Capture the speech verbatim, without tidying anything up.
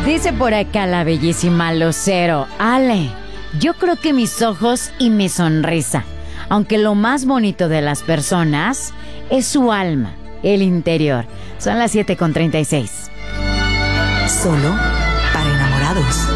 Dice por acá la bellísima Lucero. Ale, yo creo que mis ojos y mi sonrisa. Aunque lo más bonito de las personas es su alma, el interior. Son las siete con treinta y seis. Solo para enamorados.